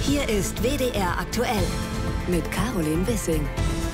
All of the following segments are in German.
Hier ist WDR aktuell mit Caroline Wissing.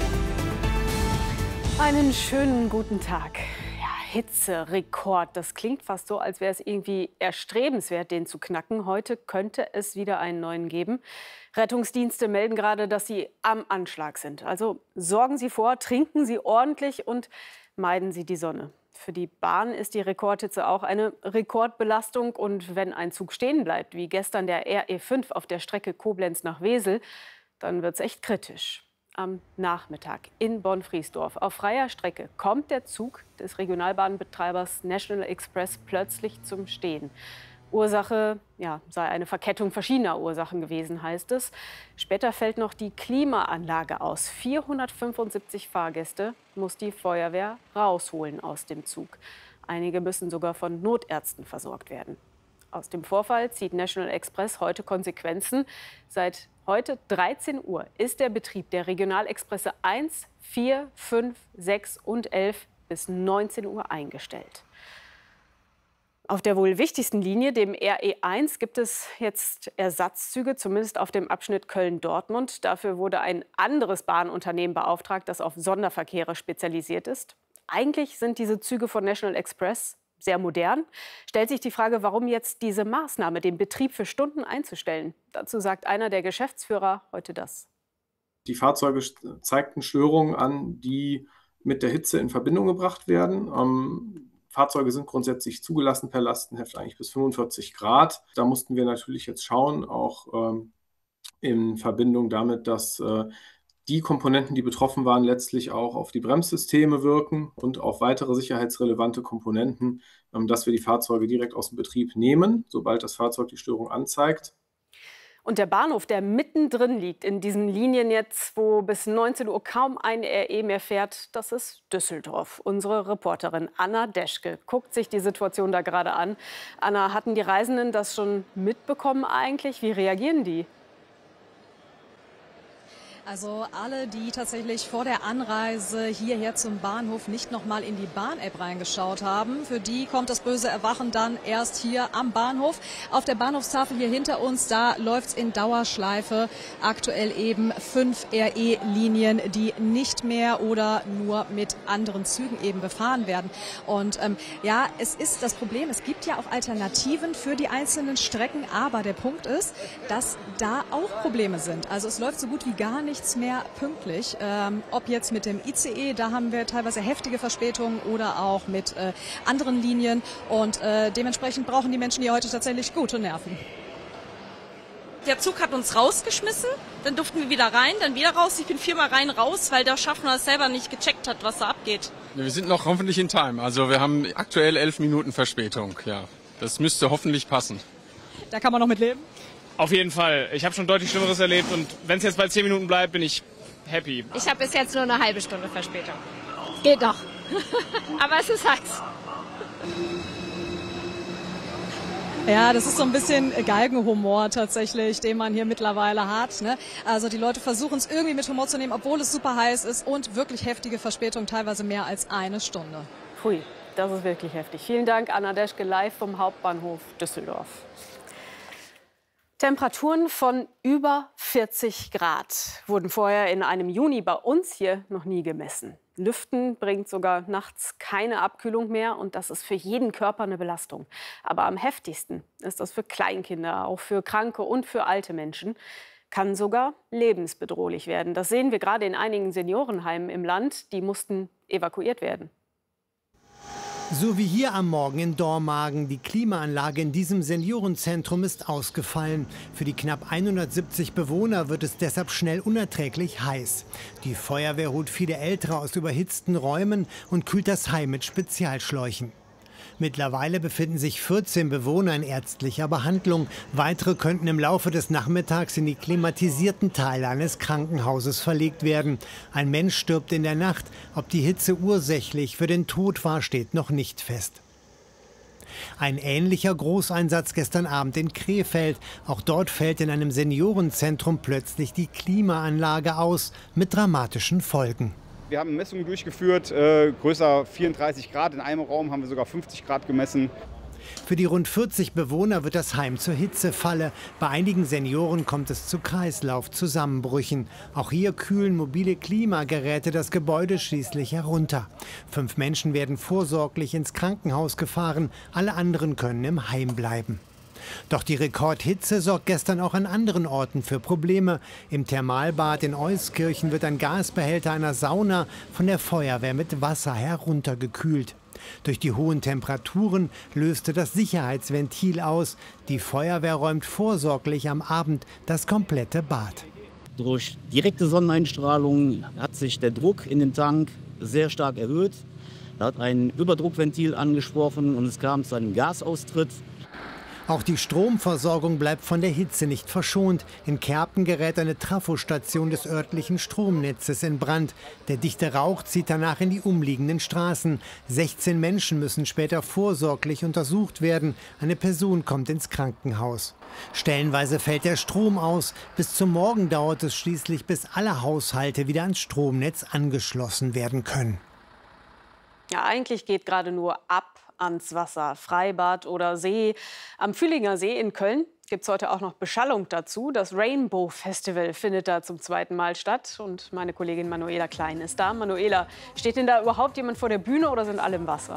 Einen schönen guten Tag. Ja, Hitzerekord. Das klingt fast so, als wäre es irgendwie erstrebenswert, den zu knacken. Heute könnte es wieder einen neuen geben. Rettungsdienste melden gerade, dass sie am Anschlag sind. Also sorgen Sie vor, trinken Sie ordentlich und meiden Sie die Sonne. Für die Bahn ist die Rekordhitze auch eine Rekordbelastung. Und wenn ein Zug stehen bleibt, wie gestern der RE5 auf der Strecke Koblenz nach Wesel, dann wird es echt kritisch. Am Nachmittag in Bonn-Friesdorf auf freier Strecke kommt der Zug des Regionalbahnbetreibers National Express plötzlich zum Stehen. Ursache sei eine Verkettung verschiedener Ursachen gewesen, heißt es. Später fällt noch die Klimaanlage aus. 475 Fahrgäste muss die Feuerwehr rausholen aus dem Zug. Einige müssen sogar von Notärzten versorgt werden. Aus dem Vorfall zieht National Express heute Konsequenzen. Seit heute 13 Uhr ist der Betrieb der Regionalexpresse 1, 4, 5, 6 und 11 bis 19 Uhr eingestellt. Auf der wohl wichtigsten Linie, dem RE1, gibt es jetzt Ersatzzüge, zumindest auf dem Abschnitt Köln-Dortmund. Dafür wurde ein anderes Bahnunternehmen beauftragt, das auf Sonderverkehre spezialisiert ist. Eigentlich sind diese Züge von National Express sehr modern. Stellt sich die Frage, warum jetzt diese Maßnahme, den Betrieb für Stunden einzustellen? Dazu sagt einer der Geschäftsführer heute das. Die Fahrzeuge zeigten Störungen an, die mit der Hitze in Verbindung gebracht werden. Fahrzeuge sind grundsätzlich zugelassen per Lastenheft eigentlich bis 45 Grad. Da mussten wir natürlich jetzt schauen, auch in Verbindung damit, dass die Komponenten, die betroffen waren, letztlich auch auf die Bremssysteme wirken und auf weitere sicherheitsrelevante Komponenten, dass wir die Fahrzeuge direkt aus dem Betrieb nehmen, sobald das Fahrzeug die Störung anzeigt. Und der Bahnhof, der mittendrin liegt in diesen Linien jetzt, wo bis 19 Uhr kaum ein RE mehr fährt, das ist Düsseldorf. Unsere Reporterin Anna Deschke guckt sich die Situation da gerade an. Anna, hatten die Reisenden das schon mitbekommen eigentlich? Wie reagieren die? Also alle, die tatsächlich vor der Anreise hierher zum Bahnhof nicht noch mal in die Bahn-App reingeschaut haben, für die kommt das böse Erwachen dann erst hier am Bahnhof. Auf der Bahnhofstafel hier hinter uns, da läuft's in Dauerschleife. Aktuell eben 5 RE-Linien, die nicht mehr oder nur mit anderen Zügen eben befahren werden. Und ja, es ist das Problem, es gibt ja auch Alternativen für die einzelnen Strecken, aber der Punkt ist, dass da auch Probleme sind. Also es läuft so gut wie gar nichts mehr pünktlich. Ob jetzt mit dem ICE, da haben wir teilweise heftige Verspätungen, oder auch mit anderen Linien. Und dementsprechend brauchen die Menschen hier heute tatsächlich gute Nerven. Der Zug hat uns rausgeschmissen, dann durften wir wieder rein, dann wieder raus. Ich bin 4-mal rein, raus, weil der Schaffner es selber nicht gecheckt hat, was da abgeht. Wir sind noch hoffentlich in Time. Also wir haben aktuell 11 Minuten Verspätung. Ja, das müsste hoffentlich passen. Da kann man noch mit leben? Auf jeden Fall. Ich habe schon deutlich Schlimmeres erlebt und wenn es jetzt bei 10 Minuten bleibt, bin ich happy. Ich habe bis jetzt nur eine halbe Stunde Verspätung. Geht noch. Aber es ist heiß. Ja, das ist so ein bisschen Galgenhumor tatsächlich, den man hier mittlerweile hat, ne? Also die Leute versuchen es irgendwie mit Humor zu nehmen, obwohl es super heiß ist und wirklich heftige Verspätung, teilweise mehr als eine Stunde. Pfui, das ist wirklich heftig. Vielen Dank, Anna Deschke, live vom Hauptbahnhof Düsseldorf. Temperaturen von über 40 Grad wurden vorher in einem Juni bei uns hier noch nie gemessen. Lüften bringt sogar nachts keine Abkühlung mehr und das ist für jeden Körper eine Belastung. Aber am heftigsten ist das für Kleinkinder, auch für Kranke und für alte Menschen. Kann sogar lebensbedrohlich werden. Das sehen wir gerade in einigen Seniorenheimen im Land. Die mussten evakuiert werden. So wie hier am Morgen in Dormagen. Die Klimaanlage in diesem Seniorenzentrum ist ausgefallen. Für die knapp 170 Bewohner wird es deshalb schnell unerträglich heiß. Die Feuerwehr holt viele Ältere aus überhitzten Räumen und kühlt das Heim mit Spezialschläuchen. Mittlerweile befinden sich 14 Bewohner in ärztlicher Behandlung. Weitere könnten im Laufe des Nachmittags in die klimatisierten Teile eines Krankenhauses verlegt werden. Ein Mensch stirbt in der Nacht. Ob die Hitze ursächlich für den Tod war, steht noch nicht fest. Ein ähnlicher Großeinsatz gestern Abend in Krefeld. Auch dort fällt in einem Seniorenzentrum plötzlich die Klimaanlage aus, mit dramatischen Folgen. Wir haben Messungen durchgeführt, größer 34 Grad. In einem Raum haben wir sogar 50 Grad gemessen. Für die rund 40 Bewohner wird das Heim zur Hitzefalle. Bei einigen Senioren kommt es zu Kreislaufzusammenbrüchen. Auch hier kühlen mobile Klimageräte das Gebäude schließlich herunter. 5 Menschen werden vorsorglich ins Krankenhaus gefahren. Alle anderen können im Heim bleiben. Doch die Rekordhitze sorgt gestern auch an anderen Orten für Probleme. Im Thermalbad in Euskirchen wird ein Gasbehälter einer Sauna von der Feuerwehr mit Wasser heruntergekühlt. Durch die hohen Temperaturen löste das Sicherheitsventil aus. Die Feuerwehr räumt vorsorglich am Abend das komplette Bad. Durch direkte Sonneneinstrahlung hat sich der Druck in den Tank sehr stark erhöht. Da hat ein Überdruckventil angesprochen und es kam zu einem Gasaustritt. Auch die Stromversorgung bleibt von der Hitze nicht verschont. In Kerpen gerät eine Trafostation des örtlichen Stromnetzes in Brand. Der dichte Rauch zieht danach in die umliegenden Straßen. 16 Menschen müssen später vorsorglich untersucht werden. Eine Person kommt ins Krankenhaus. Stellenweise fällt der Strom aus. Bis zum Morgen dauert es schließlich, bis alle Haushalte wieder ans Stromnetz angeschlossen werden können. Ja, eigentlich geht gerade nur ab ans Wasser, Freibad oder See. Am Fühlinger See in Köln gibt es heute auch noch Beschallung dazu. Das Rainbow Festival findet da zum 2. Mal statt. Und meine Kollegin Manuela Klein ist da. Manuela, steht denn da überhaupt jemand vor der Bühne oder sind alle im Wasser?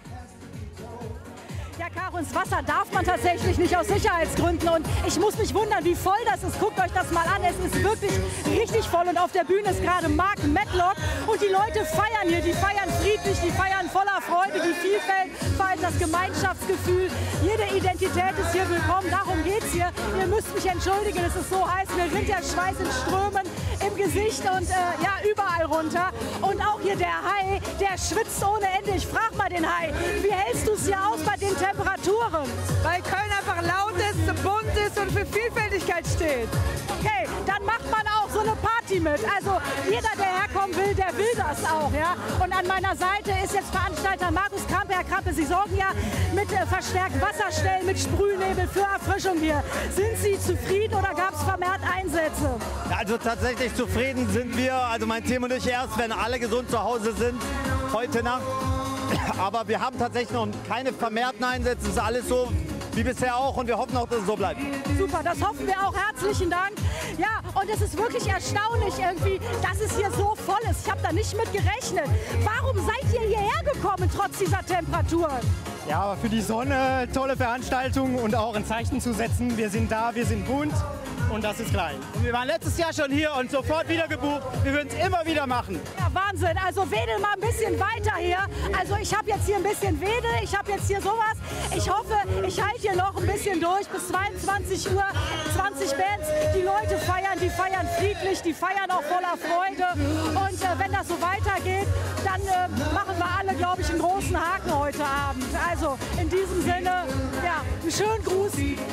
Ja, Caro, ins Wasser darf man tatsächlich nicht aus Sicherheitsgründen. Und ich muss mich wundern, wie voll das ist. Guckt euch das mal an. Es ist wirklich richtig voll. Und auf der Bühne ist gerade Mark Medlock. Und die Leute feiern hier. Die feiern friedlich, die feiern voller Freude. Die Vielfalt, vor allem das Gemeinschaftsgefühl. Jede Identität ist hier willkommen. Darum geht's hier. Ihr müsst mich entschuldigen, es ist so heiß. Mir rinnt der Schweiß in Strömen im Gesicht und ja, überall runter. Und auch hier der Hai, der schwitzt ohne Ende. Ich frag mal den Hai, wie hältst du es hier aus bei den Temperaturen? Weil Köln einfach laut ist, bunt ist und für Vielfältigkeit steht. Okay, dann macht man auch so eine Party mit. Also jeder, der herkommen will, der will das auch. Ja? Und an meiner Seite ist jetzt Veranstalter Markus Krampe. Herr Krampe, Sie sorgen ja mit verstärkt Wasserstellen, mit Sprühnebel für Erfrischung hier. Sind Sie zufrieden oder gab es vermehrt Einsätze? Also tatsächlich zufrieden sind wir, also mein Team und ich erst, wenn alle gesund zu Hause sind, heute Nacht. Aber wir haben tatsächlich noch keine vermehrten Einsätze, es ist alles so wie bisher auch und wir hoffen auch, dass es so bleibt. Super, das hoffen wir auch. Herzlichen Dank. Ja, und es ist wirklich erstaunlich irgendwie, dass es hier so voll ist. Ich habe da nicht mit gerechnet. Warum seid ihr hierher gekommen, trotz dieser Temperaturen? Ja, aber für die Sonne, tolle Veranstaltung und auch ein Zeichen zu setzen. Wir sind da, wir sind bunt und das ist klein. Wir waren letztes Jahr schon hier und sofort wieder gebucht. Wir würden es immer wieder machen. Ja, Wahnsinn. Also wedel mal ein bisschen weiter hier. Also ich habe jetzt hier ein bisschen Wedel, ich habe jetzt hier sowas. Ich hoffe, ich halte hier noch ein bisschen durch bis 22 Uhr. 20 Bands, die Leute feiern, die feiern friedlich, die feiern auch voller Freude. Und wenn das so weitergeht, dann machen wir alle, glaube ich, einen großen Haken heute Abend. Also in diesem Sinne, ja, einen schönen Gruß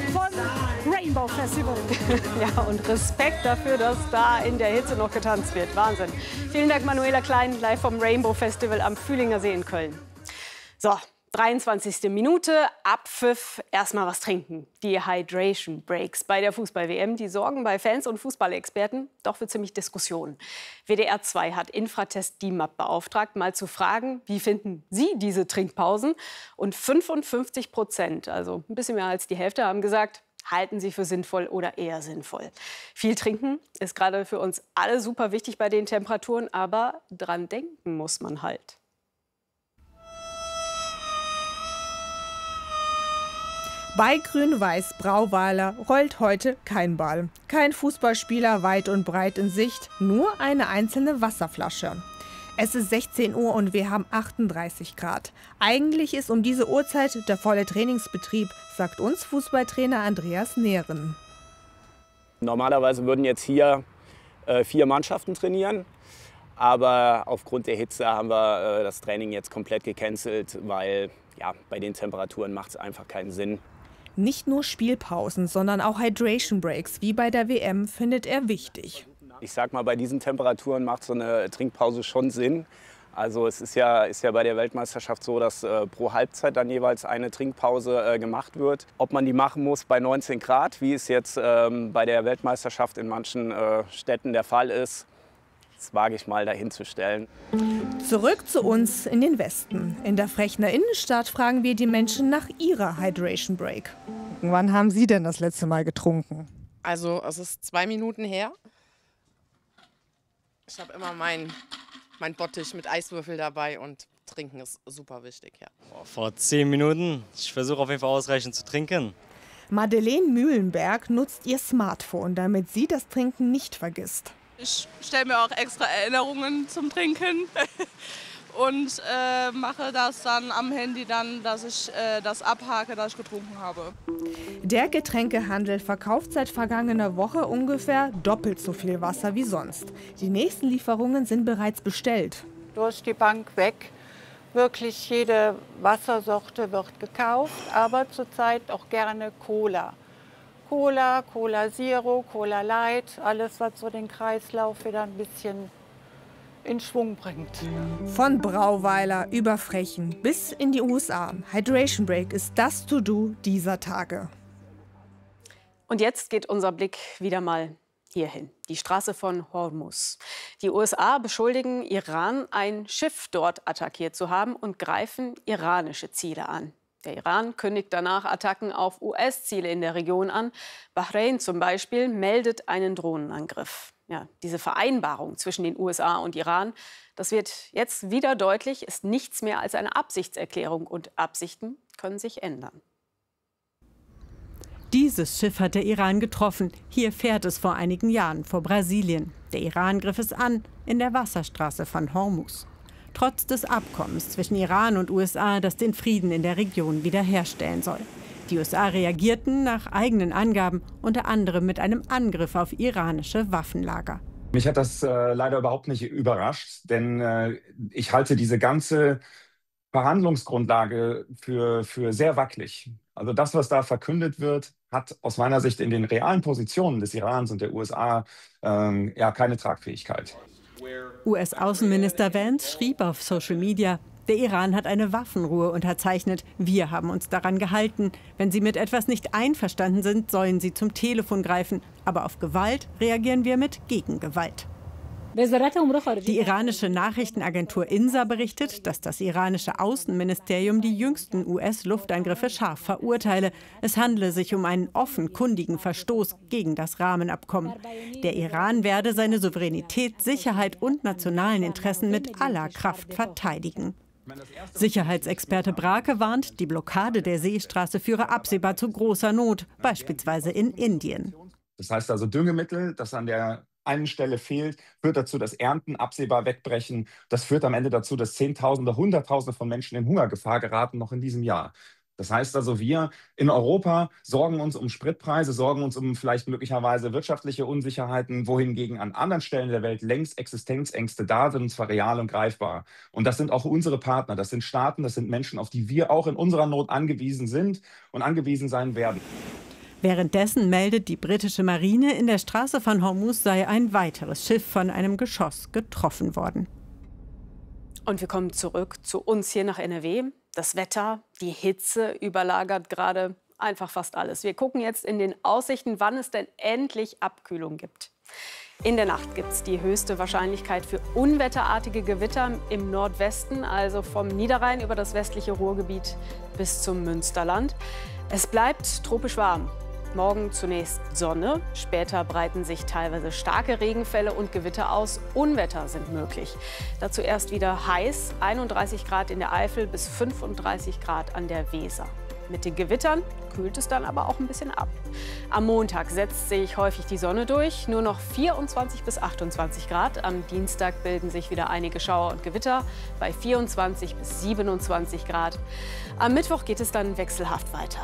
von Rainbow Festival. Ja, und Respekt dafür, dass da in der Hitze noch getanzt wird. Wahnsinn. Vielen Dank, Manuela Klein, live vom Rainbow Festival am Fühlinger See in Köln. So, 23. Minute, Abpfiff, erstmal was trinken. Die Hydration Breaks bei der Fußball-WM, die sorgen bei Fans und Fußballexperten doch für ziemlich Diskussionen. WDR 2 hat Infratest DIMAP beauftragt, mal zu fragen, wie finden Sie diese Trinkpausen? Und 55%, also ein bisschen mehr als die Hälfte, haben gesagt, halten Sie für sinnvoll oder eher sinnvoll. Viel trinken ist gerade für uns alle super wichtig bei den Temperaturen, aber dran denken muss man halt. Bei Grün-Weiß Brauweiler rollt heute kein Ball. Kein Fußballspieler weit und breit in Sicht, nur eine einzelne Wasserflasche. Es ist 16 Uhr und wir haben 38 Grad. Eigentlich ist um diese Uhrzeit der volle Trainingsbetrieb, sagt uns Fußballtrainer Andreas Nehren. Normalerweise würden jetzt hier 4 Mannschaften trainieren. Aber aufgrund der Hitze haben wir das Training jetzt komplett gecancelt, weil ja, bei den Temperaturen macht es einfach keinen Sinn. Nicht nur Spielpausen, sondern auch Hydration Breaks, wie bei der WM, findet er wichtig. Ich sag mal, bei diesen Temperaturen macht so eine Trinkpause schon Sinn. Also es ist ja bei der Weltmeisterschaft so, dass pro Halbzeit dann jeweils eine Trinkpause gemacht wird. Ob man die machen muss bei 19 Grad, wie es jetzt bei der Weltmeisterschaft in manchen Städten der Fall ist, Das wage ich mal dahin zu stellen. Zurück zu uns in den Westen. In der Frechner Innenstadt fragen wir die Menschen nach ihrer Hydration Break. Wann haben Sie denn das letzte Mal getrunken? Also es ist 2 Minuten her. Ich habe immer mein Bottich mit Eiswürfel dabei und trinken ist super wichtig, ja. Vor 10 Minuten. Ich versuche auf jeden Fall ausreichend zu trinken. Madeleine Mühlenberg nutzt ihr Smartphone, damit sie das Trinken nicht vergisst. Ich stelle mir auch extra Erinnerungen zum Trinken und mache das dann am Handy, dass ich das abhake, dass ich getrunken habe. Der Getränkehandel verkauft seit vergangener Woche ungefähr doppelt so viel Wasser wie sonst. Die nächsten Lieferungen sind bereits bestellt. Durch die Bank weg. Wirklich jede Wassersorte wird gekauft, aber zurzeit auch gerne Cola. Cola Zero, Cola Light, alles was so den Kreislauf wieder ein bisschen in Schwung bringt. Von Brauweiler über Frechen bis in die USA. Hydration Break ist das To-Do dieser Tage. Und jetzt geht unser Blick wieder mal hierhin, die Straße von Hormuz. Die USA beschuldigen Iran, ein Schiff dort attackiert zu haben und greifen iranische Ziele an. Der Iran kündigt danach Attacken auf US-Ziele in der Region an. Bahrain zum Beispiel meldet einen Drohnenangriff. Ja, diese Vereinbarung zwischen den USA und Iran, das wird jetzt wieder deutlich, ist nichts mehr als eine Absichtserklärung. Und Absichten können sich ändern. Dieses Schiff hat der Iran getroffen. Hier fährt es vor einigen Jahren vor Brasilien. Der Iran griff es an in der Wasserstraße von Hormuz. Trotz des Abkommens zwischen Iran und USA, das den Frieden in der Region wiederherstellen soll. Die USA reagierten nach eigenen Angaben unter anderem mit einem Angriff auf iranische Waffenlager. Mich hat das leider überhaupt nicht überrascht, denn ich halte diese ganze Verhandlungsgrundlage für sehr wackelig. Also das, was da verkündet wird, hat aus meiner Sicht in den realen Positionen des Irans und der USA keine Tragfähigkeit. US-Außenminister Vance schrieb auf Social Media, der Iran hat eine Waffenruhe unterzeichnet. Wir haben uns daran gehalten. Wenn sie mit etwas nicht einverstanden sind, sollen sie zum Telefon greifen. Aber auf Gewalt reagieren wir mit Gegengewalt. Die iranische Nachrichtenagentur INSA berichtet, dass das iranische Außenministerium die jüngsten US-Luftangriffe scharf verurteile. Es handle sich um einen offenkundigen Verstoß gegen das Rahmenabkommen. Der Iran werde seine Souveränität, Sicherheit und nationalen Interessen mit aller Kraft verteidigen. Sicherheitsexperte Brake warnt, die Blockade der Seestraße führe absehbar zu großer Not, beispielsweise in Indien. Das heißt also Düngemittel, das an der einen Stelle fehlt, führt dazu, dass Ernten absehbar wegbrechen. Das führt am Ende dazu, dass Zehntausende, Hunderttausende von Menschen in Hungergefahr geraten, noch in diesem Jahr. Das heißt also, wir in Europa sorgen uns um Spritpreise, sorgen uns um vielleicht möglicherweise wirtschaftliche Unsicherheiten, wohingegen an anderen Stellen der Welt längst Existenzängste da sind, und zwar real und greifbar. Und das sind auch unsere Partner, das sind Staaten, das sind Menschen, auf die wir auch in unserer Not angewiesen sind und angewiesen sein werden. Währenddessen meldet die britische Marine, in der Straße von Hormuz sei ein weiteres Schiff von einem Geschoss getroffen worden. Und wir kommen zurück zu uns hier nach NRW. Das Wetter, die Hitze überlagert gerade einfach fast alles. Wir gucken jetzt in den Aussichten, wann es denn endlich Abkühlung gibt. In der Nacht gibt es die höchste Wahrscheinlichkeit für unwetterartige Gewitter im Nordwesten, also vom Niederrhein über das westliche Ruhrgebiet bis zum Münsterland. Es bleibt tropisch warm. Morgen zunächst Sonne, später breiten sich teilweise starke Regenfälle und Gewitter aus. Unwetter sind möglich. Dazu erst wieder heiß, 31 Grad in der Eifel bis 35 Grad an der Weser. Mit den Gewittern kühlt es dann aber auch ein bisschen ab. Am Montag setzt sich häufig die Sonne durch, nur noch 24 bis 28 Grad. Am Dienstag bilden sich wieder einige Schauer und Gewitter bei 24 bis 27 Grad. Am Mittwoch geht es dann wechselhaft weiter.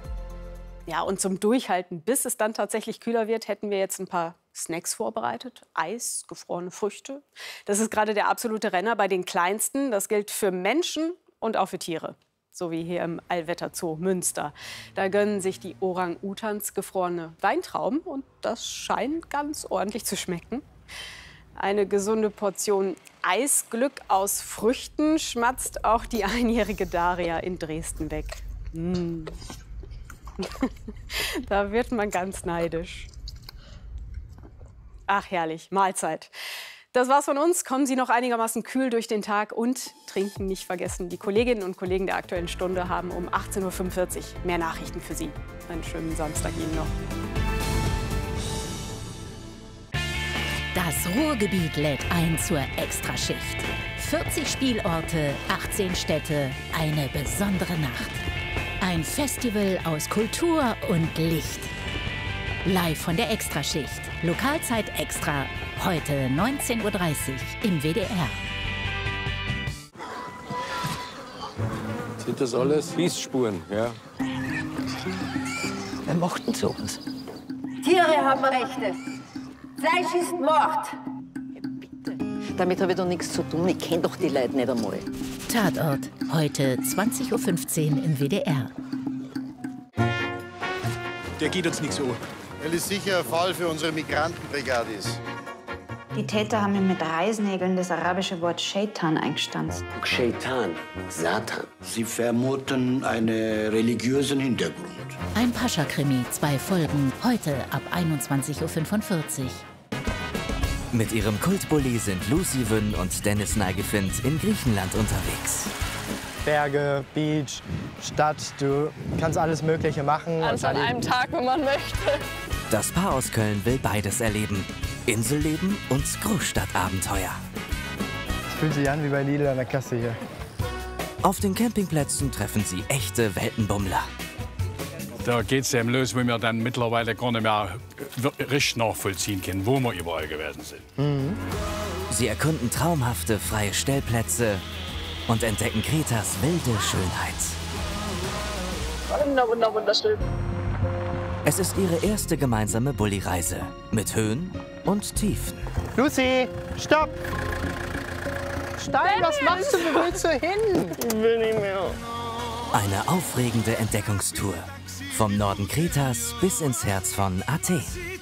Ja, und zum Durchhalten, bis es dann tatsächlich kühler wird, hätten wir jetzt ein paar Snacks vorbereitet. Eis, gefrorene Früchte. Das ist gerade der absolute Renner bei den Kleinsten. Das gilt für Menschen und auch für Tiere. So wie hier im Allwetterzoo Münster. Da gönnen sich die Orang-Utans gefrorene Weintrauben und das scheint ganz ordentlich zu schmecken. Eine gesunde Portion Eisglück aus Früchten schmatzt auch die einjährige Daria in Dresden weg. Da wird man ganz neidisch. Ach herrlich, Mahlzeit. Das war's von uns. Kommen Sie noch einigermaßen kühl durch den Tag und trinken nicht vergessen. Die Kolleginnen und Kollegen der Aktuellen Stunde haben um 18:45 Uhr mehr Nachrichten für Sie. Einen schönen Samstag Ihnen noch. Das Ruhrgebiet lädt ein zur Extraschicht. 40 Spielorte, 18 Städte, eine besondere Nacht. Ein Festival aus Kultur und Licht. Live von der Extraschicht. Lokalzeit extra. Heute 19:30 Uhr im WDR. Sind das alles Bissspuren, ja? Wer macht denn sowas? Tiere haben Rechte. Fleisch ist Mord. Damit habe ich doch nichts zu tun. Ich kenne doch die Leute nicht einmal. Tatort. Heute 20:15 Uhr im WDR. Der geht uns nichts an. Weil es sicher ein Fall für unsere Migrantenbrigade ist. Die Täter haben ihm mit Reißnägeln das arabische Wort Shaitan eingestanzt. Shaitan, Satan. Sie vermuten einen religiösen Hintergrund. Ein Pascha-Krimi, 2 Folgen. Heute ab 21:45 Uhr. Mit ihrem Kultbully sind Lucy Wynn und Dennis Neigefind in Griechenland unterwegs. Berge, Beach, Stadt, du kannst alles Mögliche machen. Alles an einem Tag, wenn man möchte. Das Paar aus Köln will beides erleben. Inselleben und Großstadtabenteuer. Es fühlt sich an wie bei Lidl an der Kasse hier. Auf den Campingplätzen treffen sie echte Weltenbummler. Da geht es eben los, wo wir dann mittlerweile gar nicht mehr richtig nachvollziehen können, wo wir überall gewesen sind. Sie erkunden traumhafte freie Stellplätze und entdecken Kretas wilde Schönheit. Wunderschön. Es ist ihre erste gemeinsame Bulli-Reise mit Höhen und Tiefen. Lucy, stopp! Stein, was machst du? Wo willst du hin? Ich will nicht mehr. Eine aufregende Entdeckungstour. Vom Norden Kretas bis ins Herz von Athen.